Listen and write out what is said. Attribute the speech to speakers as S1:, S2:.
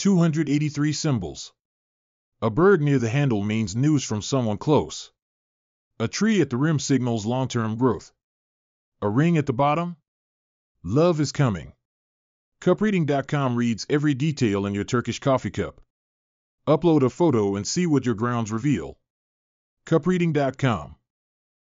S1: 283 symbols. A bird near the handle means news from someone close. A tree at the rim signals long-term growth. A ring at the bottom? Love is coming. Cupreading.com reads every detail in your Turkish coffee cup. Upload a photo and see what your grounds reveal. Cupreading.com